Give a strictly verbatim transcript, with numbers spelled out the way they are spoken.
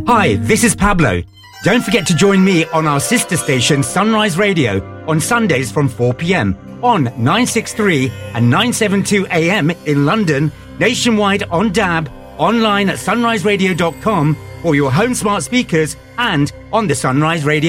Hi, this is Pablo. Don't forget to join me on our sister station Sunrise Radio on Sundays from four p.m. on nine sixty-three and nine seventy-two A M in London, nationwide on D A B, online at sunrise radio dot com for your home smart speakers and on the Sunrise Radio